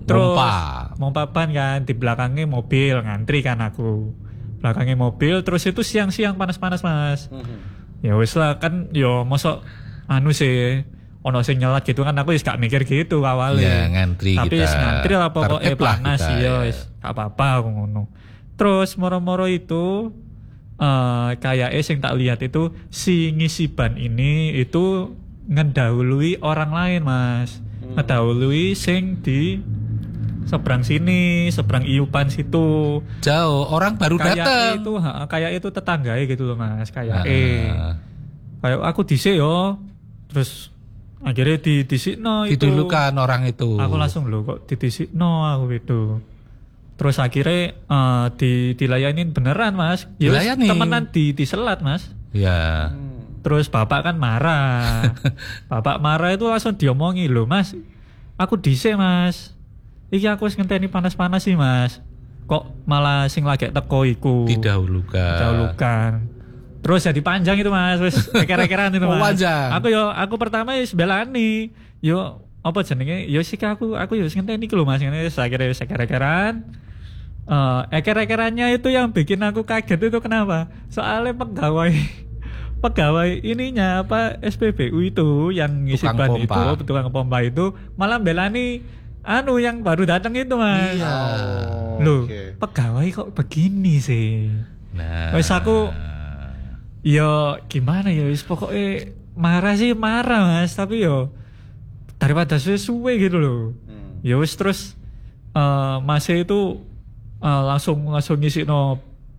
Terus mompa ban kan, di belakangnya mobil, ngantri kan aku. Belakangnya mobil, terus itu siang-siang panas-panas Mas. Ya wis lah kan yo mosok anu sih ono sing nyelat gitu kan, aku wis gak mikir gitu awalnya. Ya ngantri tapi kita. Tapi ngantri lah pokoknya panas ya. wis gak apa-apa aku ngono. Terus moro-moro itu kayak sing tak lihat itu si ngisi ban ini itu ngedahului orang lain Mas. Ngedahului sing di seberang sini, seberang Iupan situ. Jauh, orang baru datang. Kayak itu tetangga gitu loh Mas, kayak kayak aku dhisik yo. Terus akhirnya didisikno itu. Didulukan orang itu. Aku langsung lho kok didisikno aku itu. Terus akhirnya dilayanin beneran Mas. Ya temenan diselat Mas. Ya. Terus bapak kan marah. Bapak marah itu langsung diomongi lho Mas. Aku dhisik Mas. Iki aku wis ngenteni panas-panas sih Mas. Kok malah sing lagi teko iku didahulukan. Terus jadi panjang itu Mas, wis eker-ekeran itu Mas. Aku pertama wis belani. Yo apa jenenge? Yo sik aku yo wis ngenteni iki lho Mas, ngene akhirnya wis eker-ekeran. Eker-ekerannya itu yang bikin aku kaget itu kenapa? Soalnya pegawai ininya apa SPBU itu yang ngisi ban itu, tukang pompa itu malah belani anu yang baru datang itu Mas. Iya. Loh, pegawai kok begini sih. Nah, wis aku yo gimana ya wis pokoknya marah Mas, tapi yo daripada suwe gitu loh. Ya wis terus masih itu langsung ngisikno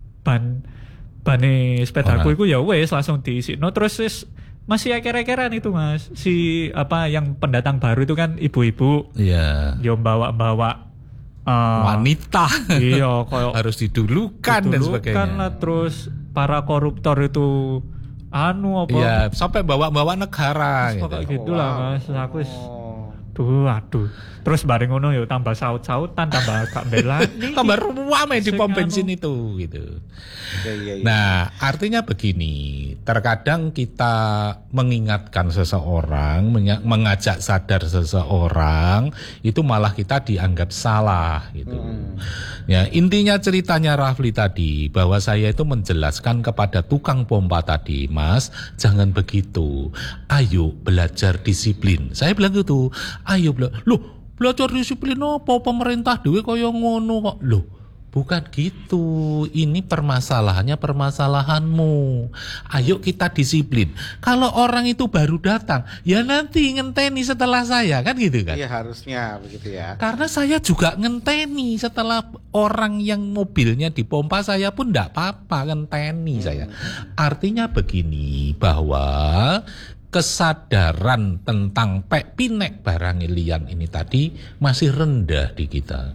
bane sepedaku iku ya wis langsung diisikno terus wis masih akhir-akhiran itu Mas. Si apa yang pendatang baru itu kan ibu-ibu. Iya. Yo bawa wanita. Iya, koyo harus didulukan dan sebagainya. Lah terus para koruptor itu anu apa? Iya, sampai bawa negara gitu. Kayak gitulah Mas. Aku wis aduh. Terus bareng ngono yo tambah saut-sautan, tambah gak belani. Tambah ruame di pom bensin itu gitu. Nah, artinya begini, terkadang kita mengingatkan seseorang, mengajak sadar seseorang, itu malah kita dianggap salah gitu. Ya, intinya ceritanya Rafli tadi bahwa saya itu menjelaskan kepada tukang pompa tadi, Mas, jangan begitu. Ayo belajar disiplin. Saya bilang gitu. Ayo belajar disiplin apa pemerintah dhewe kaya ngono kok. Loh, bukan gitu. Ini permasalahanmu. Ayo kita disiplin. Kalau orang itu baru datang, ya nanti ngenteni setelah saya, kan gitu kan? Iya, harusnya begitu ya. Karena saya juga ngenteni setelah orang yang mobilnya dipompa, saya pun enggak apa-apa ngenteni saya. Artinya begini, bahwa kesadaran tentang pinek barang liyan ini tadi masih rendah di kita.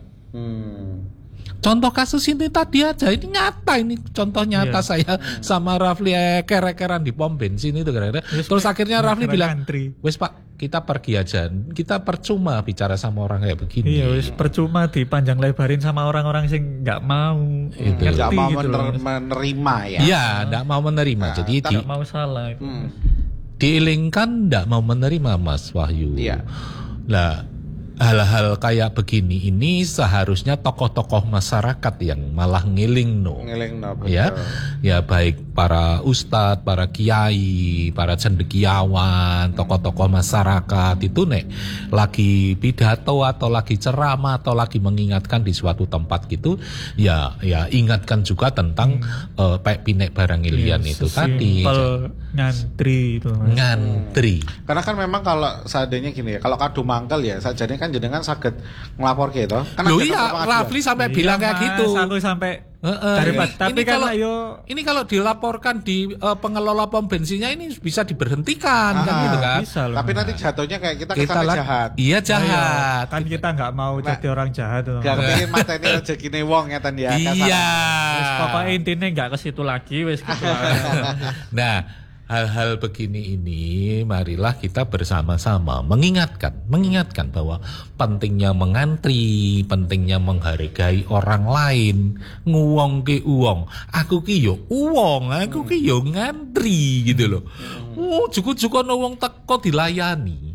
Contoh kasus ini tadi aja, ini nyata, ini contoh nyata saya sama Rafli eker-ekeran di pom bensin itu kira-kira. Terus akhirnya Rafli bilang, wes Pak, kita pergi aja, kita percuma bicara sama orang kayak begini. Iya, wes percuma dipanjang lebarin sama orang-orang sing nggak mau, nggak mau menerima ya. Iya, nggak mau menerima. Jadi nggak mau salah. Diilingkan nggak mau menerima Mas Wahyu. Iya. Nah, hal-hal kayak begini ini seharusnya tokoh-tokoh masyarakat yang malah ngelingno, ya, ya baik para ustadz, para kiai, para cendekiawan, tokoh-tokoh masyarakat itu nek lagi pidato atau lagi ceramah atau lagi mengingatkan di suatu tempat gitu, ya ingatkan juga tentang pinek barang ilian itu tadi. Ngantri itu. Ngantri. Karena kan memang kalau seadanya gini ya, kalau kado mangkel ya, sajane kan jenengan saged ngelapor gitu. Loh iya, Rafli sampai bilang kayak gitu. Aku sampai tapi kalau ini kalau dilaporkan di pengelola pom bensinnya ini bisa diberhentikan kan gitu kan. Bisa loh. Tapi nanti jatuhnya kayak kita jahat. Iya jahat. Kan kita nggak mau jadi orang jahat tuh. Gak kepingin mateni rezekine wong ya tan ya. Iya. Pokoknya intinya nggak ke situ lagi wes gitu. Nah, hal-hal begini ini marilah kita bersama-sama mengingatkan bahwa pentingnya mengantri, pentingnya menghargai orang lain, nguwong ke uwong, aku ki yo uwong, aku ki yo ngantri gitu loh. Cukup-cukup wong teko dilayani.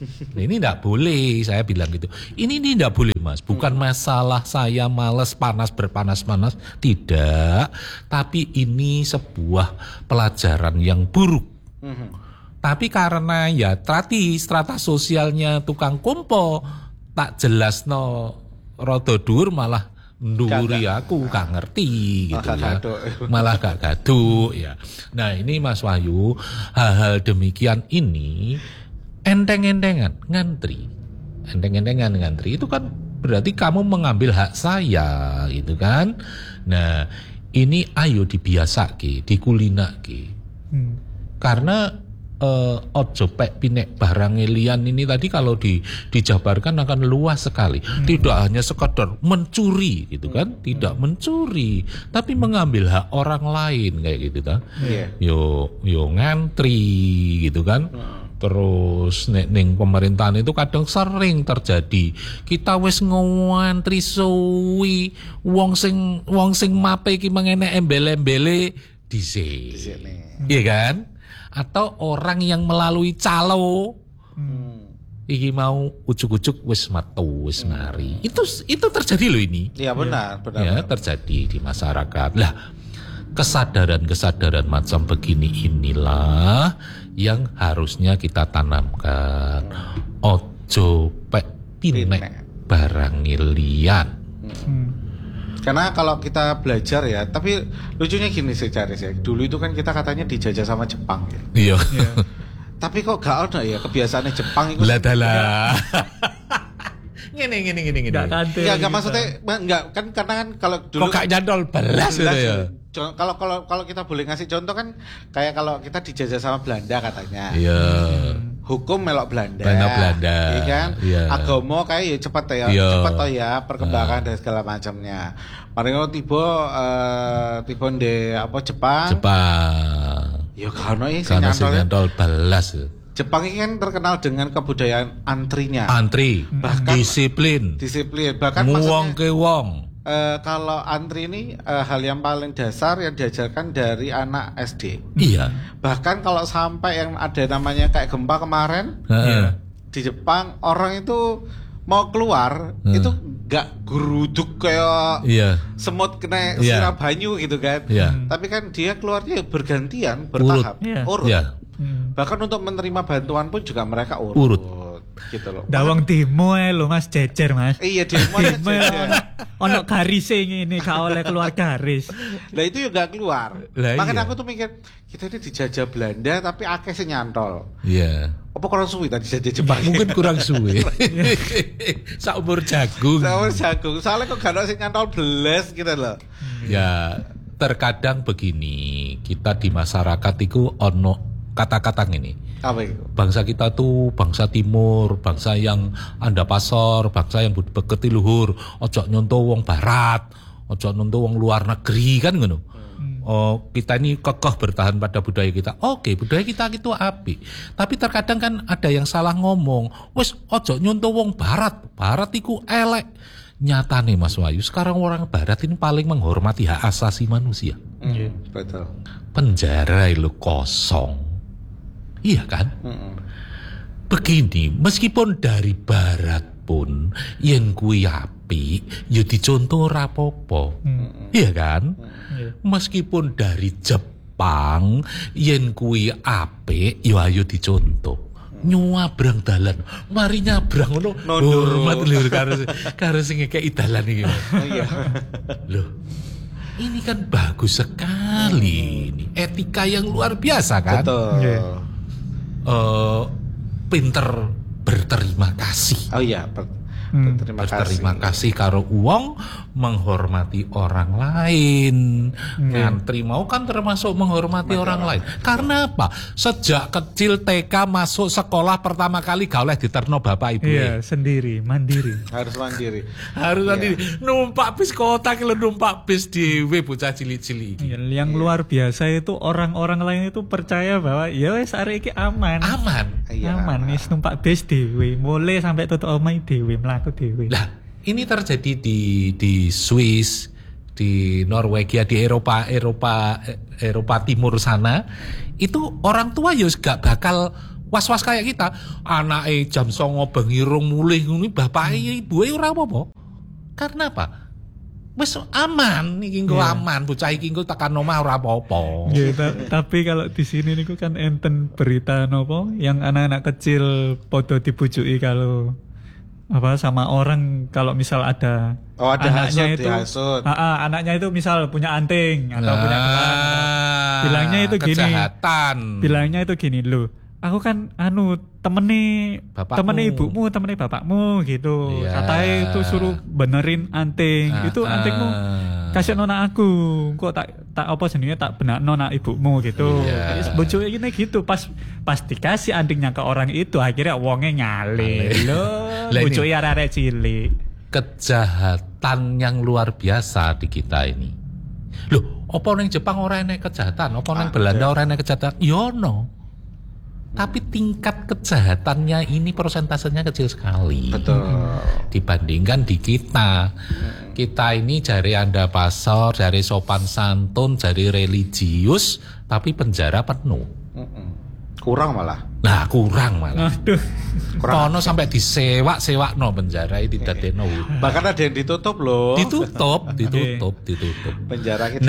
Ini tidak boleh, saya bilang gitu. Ini tidak boleh Mas, bukan masalah saya malas berpanas-panas, tidak. Tapi ini sebuah pelajaran yang buruk. Tapi karena ya strata sosialnya tukang kompo tak jelas rada dhuwur malah nduri aku gak ngerti gitu ya. Malah gak gaduh ya. Nah, ini Mas Wahyu, hal-hal demikian ini enteng-entengan ngantri itu kan berarti kamu mengambil hak saya gitu kan. Nah, ini ayo dibiasake, dikulinake. Karena ojo pek pinek barang liyan ini tadi kalau dijabarkan akan luas sekali. Tidak hanya sekedar mencuri gitu kan, tidak mencuri, tapi mengambil hak orang lain kayak gitu kan. Yo ngantri gitu kan. Terus ning pemerintahan itu kadang sering terjadi. Kita wis ngantri suwi, wong sing mape iki mengene embel-embele dhisik. Iya kan? Atau orang yang melalui calo iki mau ujuk-ujuk wis metu wis mari. Itu terjadi loh ini. Iya benar. Ya, terjadi di masyarakat. Lah, kesadaran macam begini inilah yang harusnya kita tanamkan. Ojo pek pinek barang liyan. Karena kalau kita belajar ya, tapi lucunya gini sih Caris ya. Dulu itu kan kita katanya dijajah sama Jepang ya. Iya. Tapi kok gak ada ya kebiasaannya Jepang itu. Lah. Gini. Enggak maksudnya enggak kan karena kan kalau dulu kok gak nyantol belas gitu ya. Kalau kita boleh ngasih contoh kan kayak kalau kita dijajah sama Belanda katanya. Iya. Hukum melok Belanda. Iya kan? Iya. Agama kayak ya cepet ya perkembangan dan segala macamnya. Mari tiba di Jepang. Ya karena ini nyantol balas. Jepang ini kan terkenal dengan kebudayaan antrinya. Bahkan disiplin. Bahkan wong ke wong. Kalau antri ini hal yang paling dasar yang diajarkan dari anak SD. Iya. Bahkan kalau sampai yang ada namanya kayak gempa kemarin di Jepang, orang itu mau keluar itu gak geruduk kayak semut kena siram banyu gitu kan. Tapi kan dia keluarnya bergantian, bertahap, urut. Bahkan untuk menerima bantuan pun juga mereka urut. Gitu loh. Dawang demo lo Mas jejer Mas. Iya demo jejer. Ono garis ini gak oleh keluar garis. Lah itu juga keluar. Makanya aku tuh mikir kita ini dijajah Belanda tapi akeh sing nyantol. Iya. Apa kurang suwi tadi dijajah Jepang? Mungkin kurang suwi. Saumur jagung. Soalnya kok gak ada sing nyantol beles gitu loh. Ya, terkadang begini, kita di masyarakat itu ono kata-kata ini. Apa itu? Bangsa kita tuh bangsa timur, bangsa yang anda pasor, bangsa yang beketi luhur, ojo nyontoh wong barat, ojo nyontoh wong luar negeri kan ngono. Oh, kita ini kokoh bertahan pada budaya kita. Oke, budaya kita itu apik. Tapi terkadang kan ada yang salah ngomong. Wes ojo nyontoh wong barat. Barat iku elek. Nyata nih Mas Wahyu, sekarang orang barat ini paling menghormati hak asasi manusia. Betul. Penjara itu kosong. Iya kan? Begini, meskipun dari barat pun yang kuwi apik, ya dicontoh rapopo. Iya kan? Meskipun dari Jepang yang kuwi apik, ya ayo dicontoh. Nyabrang dalan, mari nyabrang ngono. Hormat lho karo sing ngekeki dalan iki. Iya. Loh. Ini kan bagus sekali ini. Etika yang luar biasa kan? Betul. Pinter berterima kasih. Oh iya, berterima kasih karo uang, menghormati orang lain. Ngantri mau kan termasuk menghormati orang lain. Karena apa? Sejak kecil TK masuk sekolah pertama kali gak oleh diterno bapak ibu. Iya, sendiri, mandiri. Harus mandiri. Numpak bis kota ki numpak bis dhewe bocah cilik-cilik iki. Yang luar biasa itu orang-orang lain itu percaya bahwa ya wis arek iki aman. Aman wis numpak bis dhewe, mulai sampai tutup omah dhewe mlaku dhewe. Lah, ini terjadi di Swiss, di Norwegia, di Eropa Timur sana. Itu orang tua ya gak bakal Was-was kayak kita, anake jam 09.00 bengi rong mulih ngene bapake ibuke ora apa-apa. Karena apa? Wis aman iki engko aman, bocah iki engko tekan omah ora apa-apa. Tapi kalau di sini niku kan enten berita nopo yang anak-anak kecil podo dibujuki kalau apa sama orang kalau misal ada anaknya itu anaknya itu misal punya anting atau punya gelang bilangnya itu kejahatan. Bilangnya itu gini loh, aku kan temene ibumu, temene bapakmu gitu. Katanya itu suruh benerin anting. Itu antingmu kasih nona aku. Kok tak apa jenenge tak benak nona ibumu gitu. Bojoke gini gitu pas dikasih antingnya ke orang itu akhirnya wonge nyale. Loh, bojoke arek cilik. Kejahatan yang luar biasa di kita ini. Loh, apa ning Jepang ora enek kejahatan? Apa ning Belanda ora enek kejahatan? Yo no. Tapi tingkat kejahatannya ini persentasenya kecil sekali. Betul. Dibandingkan di kita. Kita ini jari anda pasar, jari sopan santun, jari religius, tapi penjara penuh. Kurang malah. Nah, kurang malah. Aduh. Kono sampai disewak no penjara itu dadekno. Bahkan ada yang ditutup loh. Ditutup. Penjara kita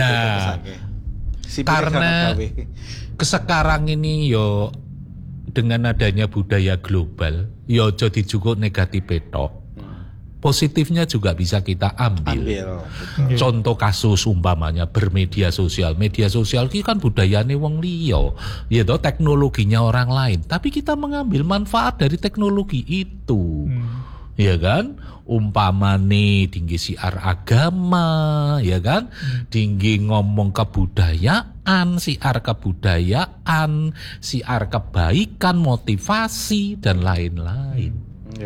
ditutup. Karena sekarang ini yo dengan adanya budaya global, ya aja dijukuk negatif petok. Positifnya juga bisa kita ambil. Contoh kasus umpamanya bermedia sosial. Media sosial ini kan budayane wong liya, ya toh teknologinya orang lain, tapi kita mengambil manfaat dari teknologi itu. Ya kan? Umpamane tinggi siar agama, ya kan? Tinggi ngomong kebudayaan, siar kebudayaan, siar kebaikan, motivasi dan lain-lain.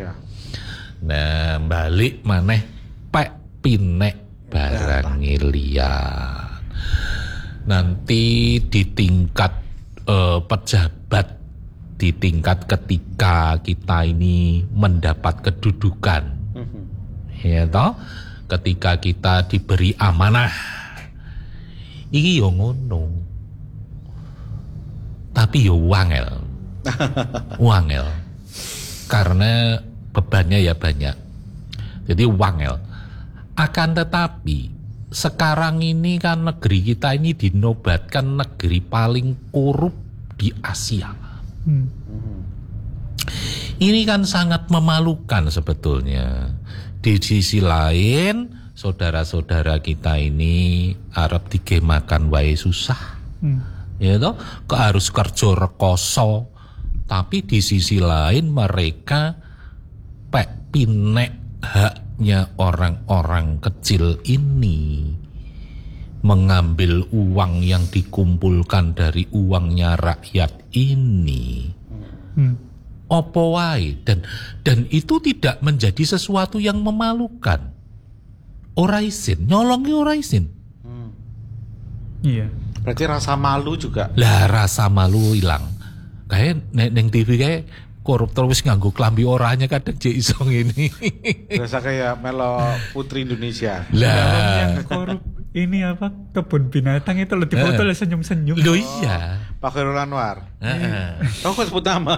Nah, balik maneh pek pinek barang liyan. Nanti di tingkat pejabat, di tingkat ketika kita ini mendapat kedudukan, ya toh, ketika kita diberi amanah, iki yo ngono, tapi yo wangel, karena bebannya ya banyak, jadi wangel. Akan tetapi sekarang ini kan negeri kita ini dinobatkan negeri paling korup di Asia. Ini kan sangat memalukan sebetulnya. Di sisi lain, saudara-saudara kita ini arep digemakan wae susah. Ya toh, harus kerja rekoso. Tapi di sisi lain mereka pek pinek haknya orang-orang kecil ini mengambil uang yang dikumpulkan dari uangnya rakyat ini. Opo wae, dan itu tidak menjadi sesuatu yang memalukan. Ora isin, nyolongi ora isin. Iya. Berarti rasa malu juga. Lah rasa malu hilang. Kayak neng TV kayak koruptor wis nganggo klambi oranye kadang jek iso ngene. Rasa kayak Melo Putri Indonesia. Lah yang korup ini apa? Kebun binatang itu lo dipoto senyum-senyum. Loh iya. Pak Khairul Anwar. Kau kok sebut nama?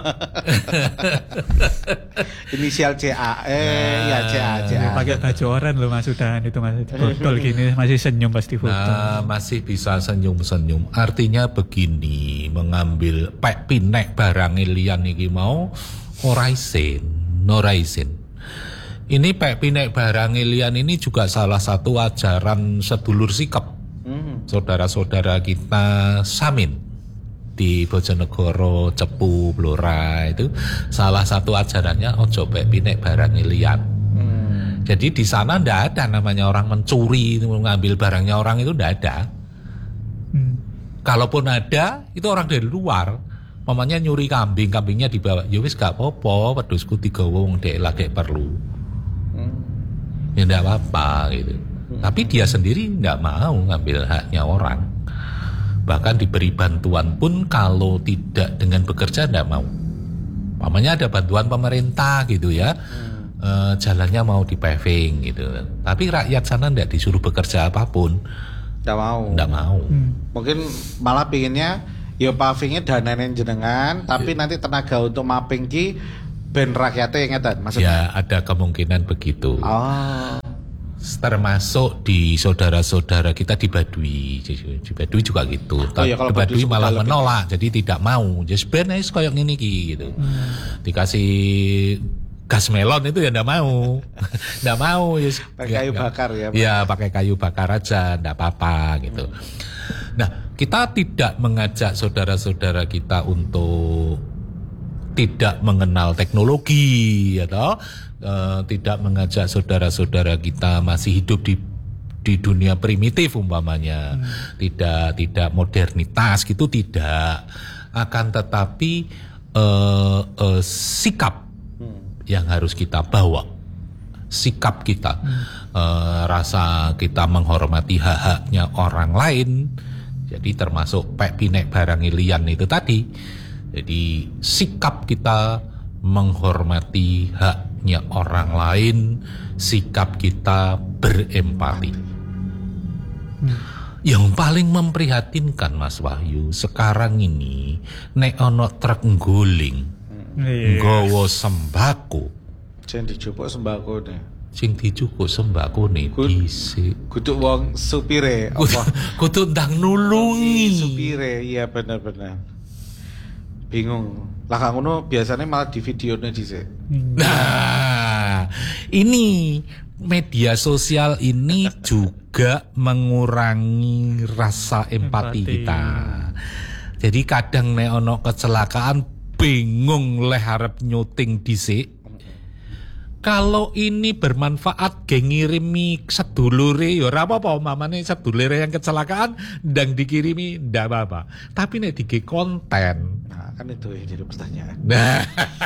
Inisial CA. CA. Pakai baju oranye lo Mas Udan itu masih botol gini masih senyum pasti foto. Nah, masih bisa senyum-senyum. Artinya begini, mengambil pek pinek barang liyan iki mau ora isin. Ini pek pinek barang liyan ini juga salah satu ajaran sedulur sikap. Saudara-saudara kita Samin di Bojonegoro, Cepu, Blora itu salah satu ajarannya ojo pek pinek barang liyan. Jadi di sana ndak ada namanya orang mencuri, mengambil barangnya orang itu ndak ada. Kalaupun ada, itu orang dari luar. Mamanya nyuri kambingnya dibawa. Ya wis gak apa-apa, wedhusku digawa wong dhek lagi perlu. Ya ndak apa-apa gitu. Tapi dia sendiri ndak mau ngambil haknya orang. Bahkan diberi bantuan pun kalau tidak dengan bekerja ndak mau. Mamanya ada bantuan pemerintah gitu ya. Jalannya mau dipaving gitu. Tapi rakyat sana ndak disuruh bekerja apapun. Ndak mau. Mungkin malah pinginnya ya pavingnya danane jenengan, tapi nanti tenaga untuk mapping ki ben rakyatnya ngeten maksudnya. Ya, ada kemungkinan begitu. Oh. Termasuk di saudara-saudara kita di Baduy. Di Baduy juga gitu. Ya, di Baduy malah menolak, jadi tidak mau. Jadi sebenarnya kayak gini gitu. Dikasih gas melon itu ya ndak mau. Ndak mau ya pakai kayu bakar ya. Ya, pakai kayu bakar aja, ndak apa-apa gitu. Nah, kita tidak mengajak saudara-saudara kita untuk tidak mengenal teknologi atau tidak mengajak saudara-saudara kita masih hidup di dunia primitif umpamanya. Tidak modernitas gitu, tidak. Akan tetapi sikap yang harus kita bawa, sikap kita, rasa kita menghormati hak-haknya orang lain. Jadi termasuk pek pinek barang ilian itu tadi. Jadi sikap kita menghormati haknya orang lain, sikap kita berempati. Yang paling memprihatinkan Mas Wahyu sekarang ini, nek ono truk ngguling, nggawa sembako. Sing dijupuk sembako nih. Sing dijupuk sembako nih dhisik. Kudu wong supire apa? Kudu ndang nulungi supire, iya bener-bener. Bingung. Lah kang ngono biasanya malah di videone dhisik. Nah, ini media sosial ini juga mengurangi rasa empati kita. Jadi kadang nek ono kecelakaan bingung leh arep nyuting dhisik. Kalau ini bermanfaat ge ngirimi sedulure ya ora apa-apa, umpamane sedulure yang kecelakaan ndang dikirimi ndak apa-apa. Tapi nek dige konten, nah kan itu yang jadi pertanyaan. Nah.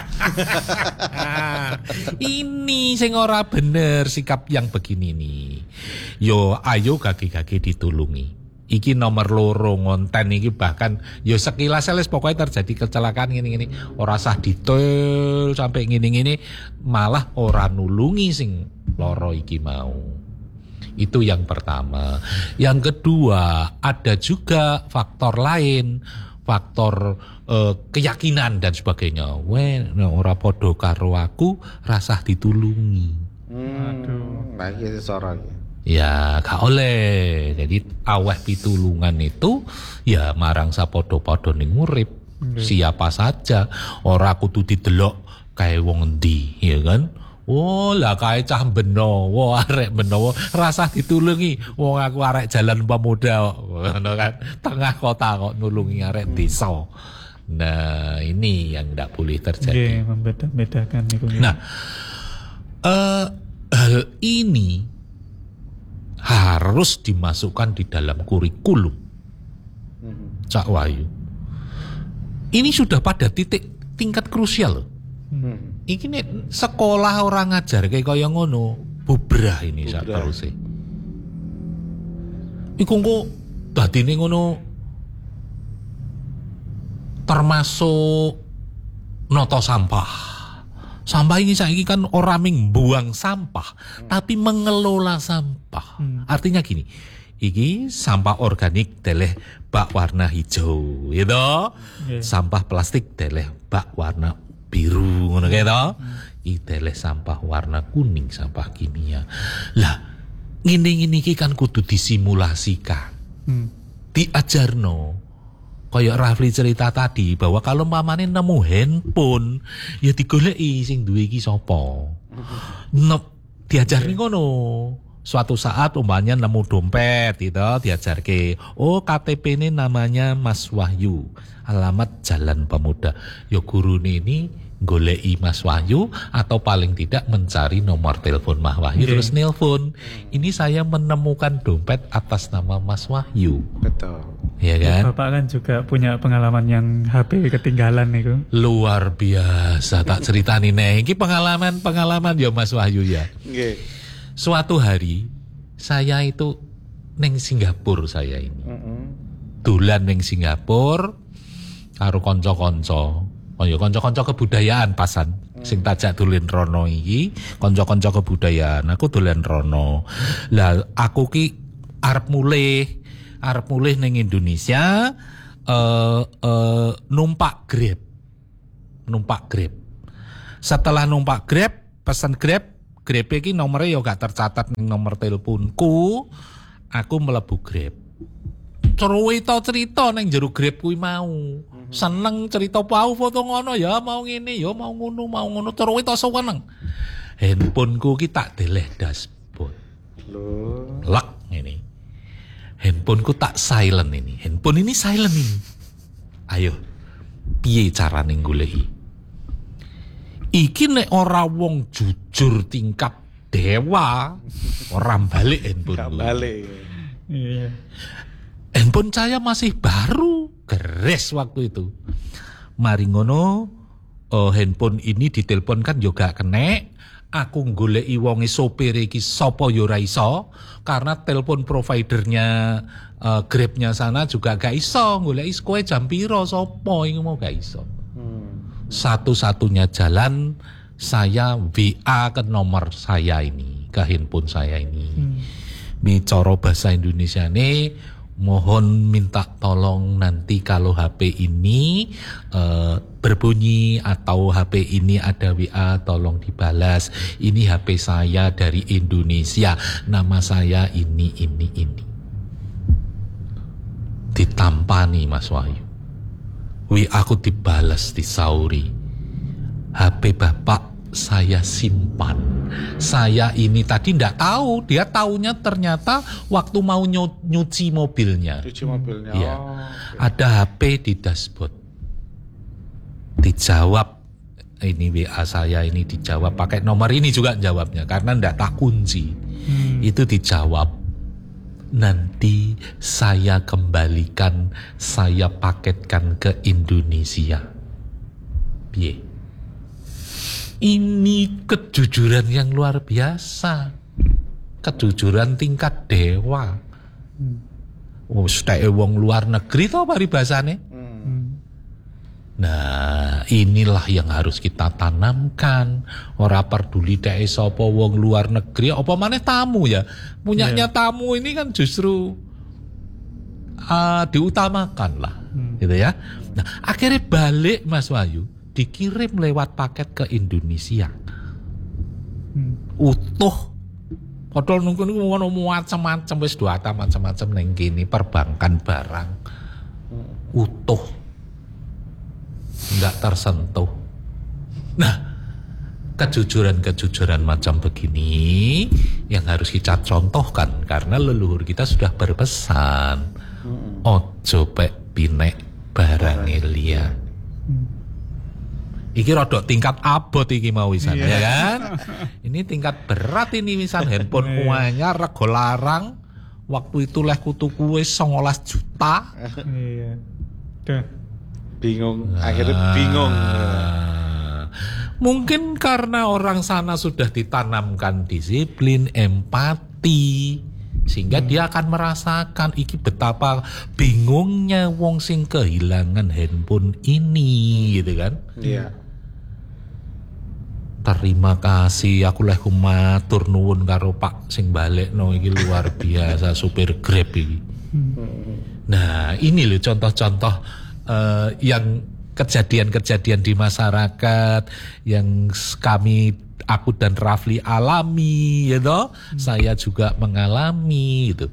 Ini sing ora bener sikap yang begini nih. Yo ayo kaki-kaki ditulungi. Iki nomor loro ngonten iki bahkan yo sekilas les pokoknya terjadi kecelakaan gini-gini ora sah detail sampai gini-gini malah ora nulungi sing loro iki mau. Itu yang pertama. Yang kedua, ada juga faktor lain, faktor keyakinan dan sebagainya. Ora podo karo aku rasah ditulungi. Aduh, nah iki sesorang. Ya gak oleh. Jadi aweh pitulungan itu ya marang sapodo-podo ning urip. Siapa saja. Ora kudu didelok kae wong endi, ya kan? Oh lah kae cah Benowo, arek Benowo rasah ditulungi. Wong aku arek Jalan Pemuda ngono kan. Tengah kota kok nulungi arek desa. Nah, ini yang ndak boleh terjadi. Membeda-bedakan itu. Nah, hal ini harus dimasukkan di dalam kurikulum. Cak Wahyu. Ini sudah pada tingkat krusial loh. Iki nih sekolah orang ngajar kayak kaya ngono, bubrah ini sak terus. Iku kok batine ngono termasuk noto sampah. Sampah ini saiki kan orang buang sampah, tapi mengelola sampah. Artinya gini, iki sampah organik deleh bak warna hijau, gitu. Sampah plastik deleh bak warna biru, ngono gitu. Iki deleh sampah warna kuning, sampah kimia. Lah, ngene-ngene iki kan kudu disimulasikan. Diajarno. Kayak Rafli cerita tadi bahwa kalau mamane nemu handphone ya digoleki sing duwe iki sapa. Diajarni ngono. Suatu saat umpamanya nemu dompet gitu diajarke, oh KTP ini namanya Mas Wahyu, alamat Jalan Pemuda. Ya gurune ini goleki Mas Wahyu atau paling tidak mencari nomor telepon Mas Wahyu terus nelpon. Ini saya menemukan dompet atas nama Mas Wahyu. Betul. Ya kan? Bapak kan juga punya pengalaman yang HP ketinggalan itu. Luar biasa, tak ceritani nih. Ini pengalaman ya Mas Wahyu ya. Okay. Suatu hari saya itu neng Singapura saya ini. Dolan neng Singapura karo kanca-kanca. Oh ya kanca-kanca kebudayaan pasan. Sing tajak dolen rono iki, kanca-kanca kebudayaan. Aku dolen rono. Lah aku ki arep mulih ning Indonesia, numpak Grab. Setelah numpak Grab, pesan Grab iki nomornya ya gak tercatat ning nomor teleponku. Aku mlebu Grab. Cerita ning jero Grab kuwi mau. Seneng cerita pau foto ngono ya, mau ngene ya, mau ngono cerita seneng. Handphoneku ki tak deleh dashboard. Lho, lek ngene. Handphoneku tak silent ini. Handphone ini silent ini. Ayo, piye carane goleki? Iki nek ora wong jujur tingkat dewa, ora balik handphone. Gak balik. Iya. Handphone saya masih baru, geres waktu itu. Mari ngono, handphone ini diteleponkan juga kena. Aku goleki wonge sopir iki sapa ya ora iso, karena telepon providernya Grabnya sana juga gak iso goleki kowe jam piro sapa iki mau gak iso. Satu-satunya jalan saya WA ke nomor saya ini, ke handphone saya ini. Bicara bahasa Indonesia nih, mohon minta tolong nanti kalau HP ini berbunyi atau HP ini ada WA tolong dibalas. Ini HP saya dari Indonesia, nama saya ini. Ditampani Mas Wahyu. Aku dibalas disauri. HP Bapak saya simpan. Saya ini tadi ndak tahu, dia taunya ternyata waktu mau nyuci mobilnya. Ya. Ada HP di dashboard. Dijawab ini WA saya ini dijawab pakai nomor ini juga jawabnya karena ndak tak kunci. Itu dijawab. Nanti saya kembalikan, saya paketkan ke Indonesia. Piye? Ini kejujuran yang luar biasa. Kejujuran tingkat dewa. Setheke wong luar negeri to paribasane. Nah, inilah yang harus kita tanamkan. Ora peduli dek sapa wong luar negeri, apa maneh tamu ya. Punyanya tamu ini kan justru diutamakan lah, gitu ya. Nah, akhirnya balik Mas Wahyu, dikirim lewat paket ke Indonesia. Utuh. Padahal nunggu ngono macam-macam wis data macam-macam ning kene perbankan barang. Utuh. Enggak tersentuh. Nah, kejujuran macam begini yang harus kita contohkan karena leluhur kita sudah berpesan. Ojo pek pinek barang liya. Iki rodok tingkat abot iki mau wisan ya kan? Ini tingkat berat ini wisan handphone anyar rego larang. Waktu itu leh kutuku wis 19 juta. Iya. Bingung, akhirnya bingung. Mungkin karena orang sana sudah ditanamkan disiplin, empati, sehingga dia akan merasakan iki betapa bingungnya wong sing kehilangan handphone ini, gitu kan? Iya. Terima kasih, aku leh matur nuwun karo Pak sing balekno iki luar biasa supir Grab iki. Nah, ini loh contoh-contoh yang kejadian-kejadian di masyarakat yang aku dan Rafli alami, gitu. Saya juga mengalami, gitu.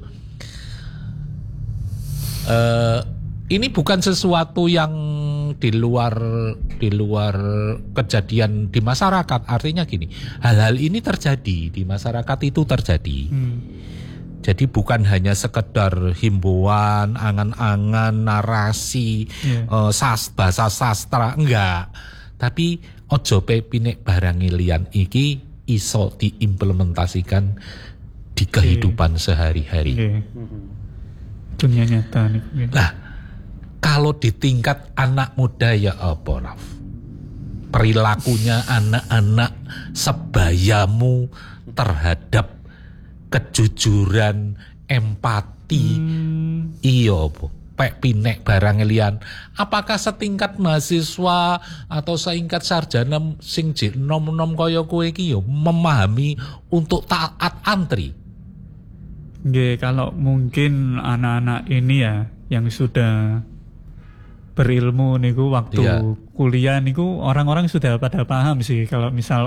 Ini bukan sesuatu yang di luar kejadian di masyarakat. Artinya gini, hal-hal ini terjadi di masyarakat itu terjadi. Jadi bukan hanya sekedar himbauan, angan-angan, narasi, bahasa sastra, enggak. Tapi ojo pinek barang liyan iki iso diimplementasikan di kehidupan sehari-hari. Dunia nyata nih. Nah, kalau di tingkat anak muda ya apa, Raf? Perilakunya anak-anak sebayamu terhadap kejujuran, empati, iya apa? Pek pinek barang liyan. Apakah setingkat mahasiswa atau setingkat sarjana sing nom-nom kaya kowe iki yo memahami untuk taat antri? Nggih, kalau mungkin anak-anak ini ya yang sudah berilmu niku waktu kuliah niku orang-orang sudah pada paham sih kalau misal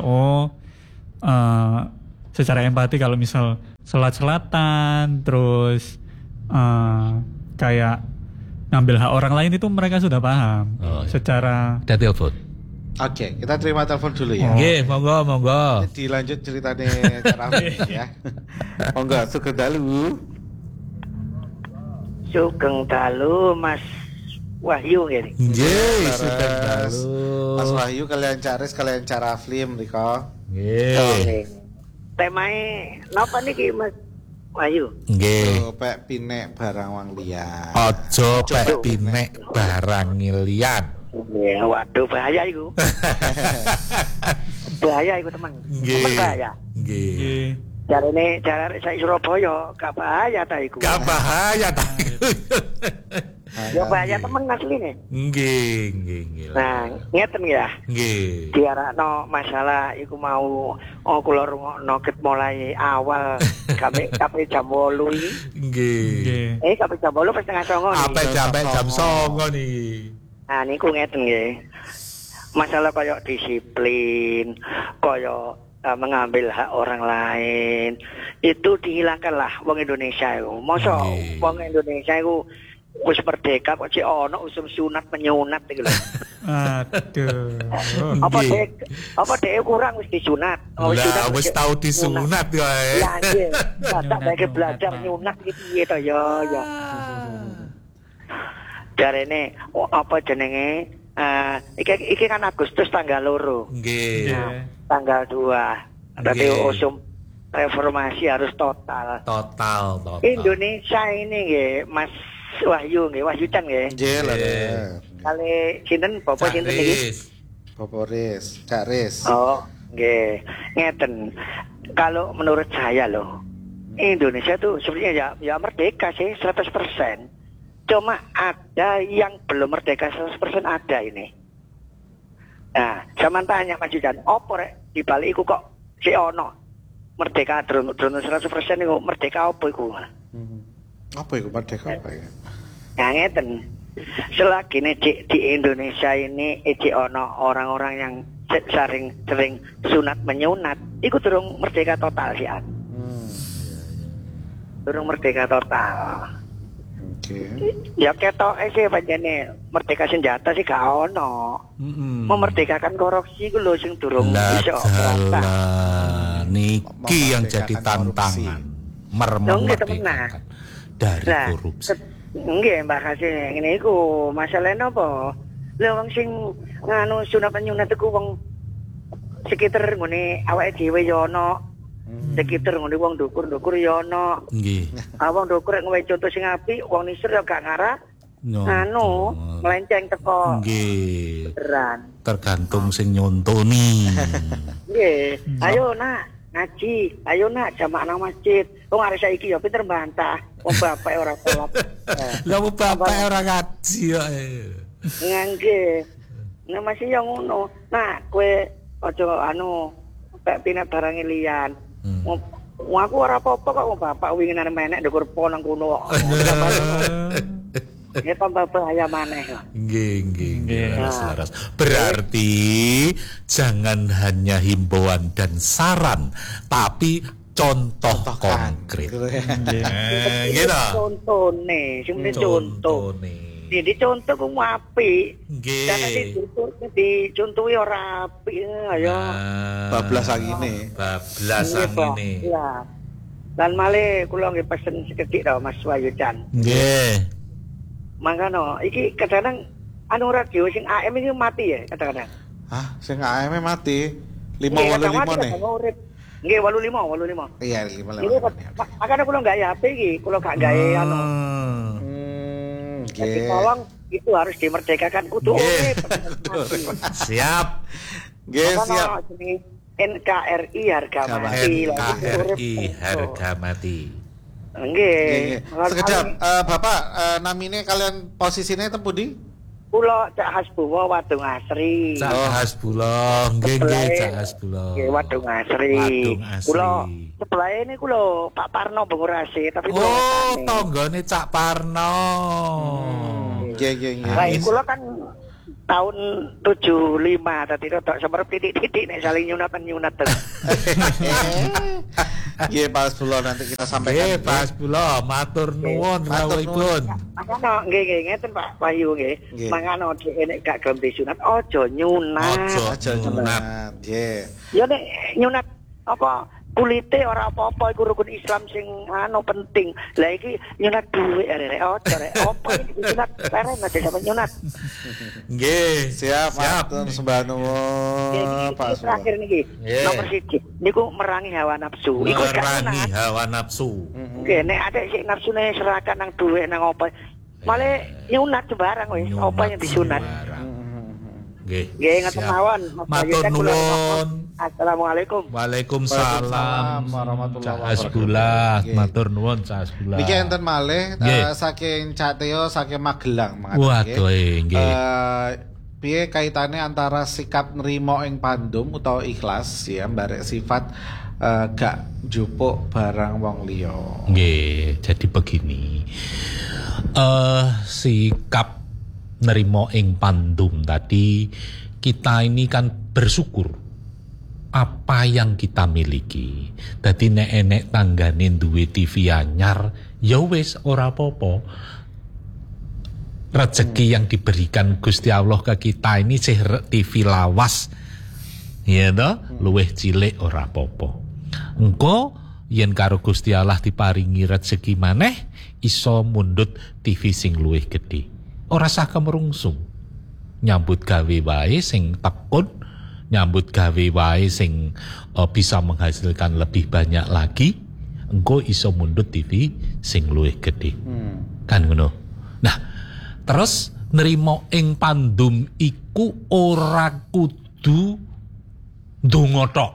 secara empati kalau misal selat-selatan terus kayak ngambil hak orang lain itu mereka sudah paham secara. Ada telepon. Oke, kita terima telepon dulu ya. Nggih, monggo. Dilanjut ceritanya cara ya. Monggo Sugeng Dalu. Sugeng Dalu Mas Wahyu nggih. Nggih, Sugeng Dalu. Mas Wahyu kalian Caris kalian cara film Riko. Nggih. Temae napa niki Mas Wahyu? Nggih. Pek pinek barang wong liyan. Aja pek pinek barang liyan. Ya, waduh bahaya iku. Bahaya iku teman. Nggih. Bahaya. Nggih. Jarene sak Surabaya gak bahaya ta iku. Gak bahaya ta. Ya bahaya temen asline. Nggih. Nah, ngeten ya. Nggih. Diarakno masalah iku mau kula rungokno ket mulai awal sampai jam 8 iki. Nggih. Sampai jam 8 pas tengah 9. Sampai jam 9 niki. Nah niku ngeten nggih. Masalah kaya disiplin, kaya mengambil hak orang lain, itu dihilangkanlah wong Indonesia iku. Mosok wong Indonesia iku wis merdeka kok cek ono usum sunat menyunat iki lho. Aduh. Apa dhek kurang wis disunat. Wis tau disunat wae. Lah nggih. Tak bae belajar nyunat iki piye to ya. Jarene apa jenenge iki kan Agustus tanggal 2. Nggih. Tanggal 2. Berarti usum reformasi harus total. Total. Indonesia ini nggih Mas Wahyu nggih, Wahyu Chan nggih. Nggih lho. Kali sinten Bapak sinten iki? Bapak Riz, Cak Riz. Oh, nggih. Ngeten. Kalau menurut saya loh, Indonesia tuh sebenarnya ya merdeka sih 100%. Cuma ada yang belum merdeka 100% ada ini. Nah, zaman tanya Mas Jujan, opo rek di balik iku kok si ono merdeka drone 100% iku merdeka opo iku? Apa iku merdeka apa ya? Nah, ngeten. Selagi ini di Indonesia ini ono orang-orang yang sering sunat menyunat, iku durung merdeka total sih. Durung merdeka total. Ya ketok sih panjane merdeka senjata sih gak ono. Memerdekakan korupsi ku lho sing durung iso. Niki yang jadi tantangan. Memerdekakan dari korupsi. Nggih, Mbak Kasih ngene iku, masalahne napa? Lha wong sing nganu sunat penyunat iku wong sekitar ngene awake dhewe ya ono. Sekitar ngene wong ndukur ya ono. Nggih. Wong ndukur nggawe contoh sing apik, wong nisir ya gak ngarah. Anu, melenceng teko. Nggih. Beneran. Tergantung sing nyontoni. Nggih. Ayo nak ngaji, ayo nak jamak nang masjid. Wong arek saiki ya pinter bantah. Wong bapak ora salat. Lah wong bapak ora ngaji kok. Nggih. Nah masih yang ngono. Nah, kowe aja anu pek pinet barang liyan. Wong aku ora apa-apa kok wong bapak winginane menek ndukur po nang kono kok. Ya tambah bahaya maneh. Nggih. Laras. Berarti jangan hanya himbauan dan saran, tapi contoh konkret. Gitu. Contone. Jadi contoh ku apik. Nggih. Jangan dicontohi ora apik ayo. Bablas angine. Iya. Lan male kula nggih pesen sekedhik to Mas Wahyu Chan. Nggih. Mangkano iki kadang anu radio sing AM iki mati ya kadang-kadang. Hah, sing AM mati 585 nih. Nggih 85. Iya 585. Makane kula enggak ya HP iki, kula gak gawe anu. Jadi tolong itu harus dimerdekakan kudu urip. Siap. Nggih, siap. NKRI harga mati. NKRI harga mati. Nggih. Sekedap, Bapak namine kalian posisinya tempuh di? Kula Cak Hasbullah Wadung Asri. Cak Hasbullah, nggih Cak Hasbullah. Nggih Wadung Asri. Kula sebelah ini kula Pak Parno Bengurasi tapi tanggane Cak Parno. Nggih. Baik, kula kan tahun 75 tadi tok semerep titik-titik nek saling nyunat terus. Nggih, Pak Hasbullah nanti kita sampaikan. Nggih, Pak Hasbullah, matur nuwun rawuhipun. Makanya nggih ngeten Pak Bayu nggih. Mangano nek gak gelem disunat aja nyunat. Aja nyunat. Nggih. Ya nek nyunat apa kulite ora apa-apa iku rukun Islam sing penting. Lah iki nyunat duwe arek ojo rek opo iki nyunat leren aja sampe nyunat. Nggih, siap. Matur sembah nuwun Pak. Terakhir niki nomor 1 niku merangi hawa nafsu. Iku merangi hawa nafsu. Nggih, nek ada sik nafsune serahkan nang duwe nang apa. Malah nyunat sembarang wis apa yang disunat. Nggih. Nggih ngaten mawon. Matur nuwun. Assalamualaikum. Waalaikumsalam warahmatullahi wabarakatuh. Matur nuwun Cak Hasbullah. Niki enten malih saking Cak Teo saking Magelang mangkat. Waduh nggih. Piye kaitane antara sikap nrimo ing pandum utawa ikhlas ya barek sifat gak njupuk barang wong liya. Nggih, jadi begini. Sikap nerimo ing pandum tadi, kita ini kan bersyukur apa yang kita miliki. Dadi nek enek tanggane duwe TV anyar, ya wis ora apa-apa. Rezeki yang diberikan Gusti Allah ke kita ini sih TV lawas. Ya toh, luwih cilik ora apa-apa. Engko yen karo Gusti Allah diparingi rezeki maneh, iso mundhut TV sing luwih gedhe. Ora sah kemerungsung. Nyambut gawe wae sing tekun, nyambut gawe wae sing bisa menghasilkan lebih banyak lagi, engko iso mundhut TV sing luwih gedhe. Kan ngono. Nah, terus nrimo ing pandum iku ora kudu ndonga tok.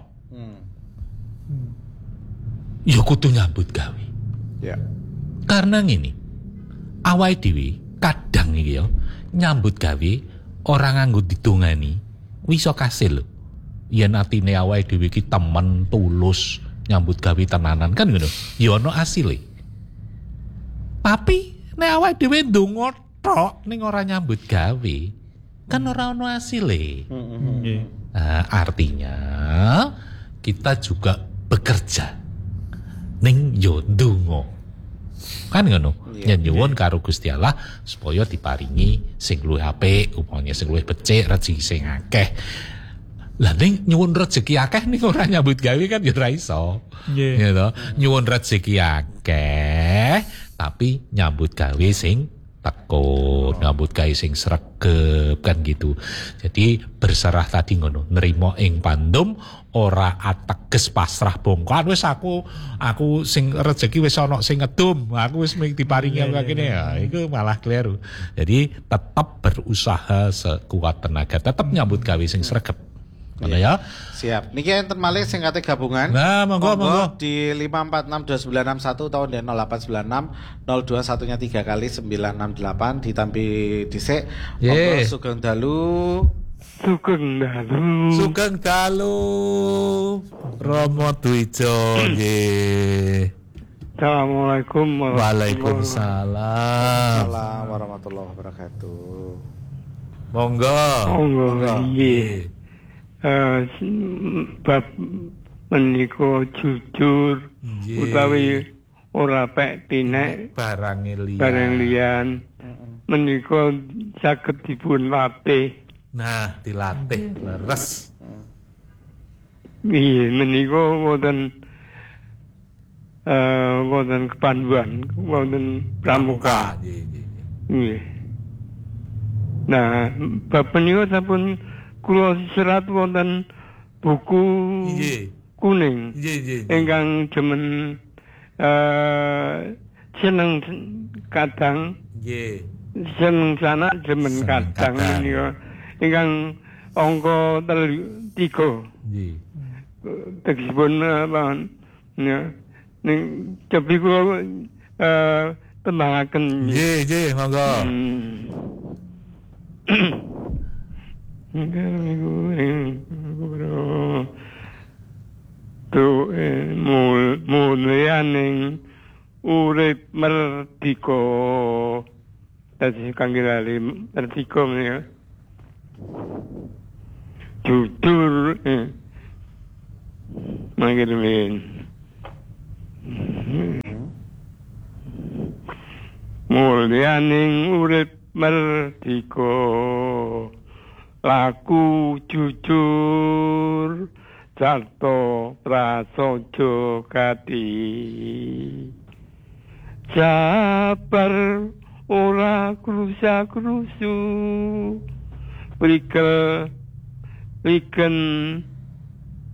Ya kudu nyambut gawe. Ya. Karena ngene. Awake dhewe kadang iki ya nyambut gawe ora nganggo didongani kuwi iso kasil lho. Yen atine awake dhewe iki temen tulus nyambut gawe tenanan kan ngono. Ya ana asile. Tapi nek awake dhewe ndonga tok ning ora nyambut gawe kan ora ana asile. Nah, artinya kita juga bekerja ning yo ndonga. Kan ngono. Yen nyuwun karo Gusti Allah supaya diparingi sing luwih apik, upamane sing luwih becik, rezeki sing akeh. Lah ning nyuwun rezeki akeh ning ora nyambut gawe kan ya ora iso. Ya to. Nyuwun rezeki akeh tapi nyambut gawe sing tekun, nyambut gawe sing sregep kan gitu. Jadi berserah tadi ngono, nrimo ing pandum ora ateges pasrah bongkar wis aku sing rezeki wis ana sing ngedum, aku wis diparingi kene ya, iku malah kleru. Jadi tetap berusaha sekuat tenaga, tetap nyambut gawe sing sregep. Mana ya? Siap. Niki enten malih sing kate gabungan. Nah, monggo di 5462961 tahun 0896 021-nya 3 kali 968 ditampi dhisik. Monggo sugeng dalu. Sugeng dalu. Romo Dwijo nggih. Assalamualaikum Waalaikumsalam. Waalaikumsalam warahmatullahi wabarakatuh. Monggo. Nggih. Bab menika jujur utawi ora pek tinek barang liyan menika saged dipun latih. Nah, dilatih leres. Nggih, menika wonten kepanduan, wonten pramuka. Nggih. Nah, bab menika sampun kula serat wonten buku kuning ingkang jemen seneng kadang seneng sana jemen kadang menika ingkang angka 3 tegesipun ning cepi kula tembangaken nggih monggo. Mulyaning urip merdika dadi kangge lali artikel ya. Jujur mangirmin mulyaning urip merdika laku jujur sarta prasaja kati sabar ora krusa-krusu prikel